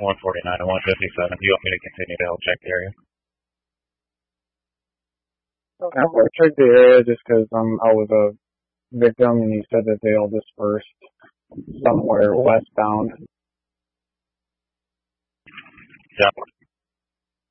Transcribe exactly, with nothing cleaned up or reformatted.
one forty-nine and one fifty-seven. Do you want me to continue to help check the area? I will check the area just because um, I was a victim and you said that they all dispersed somewhere westbound. Yeah.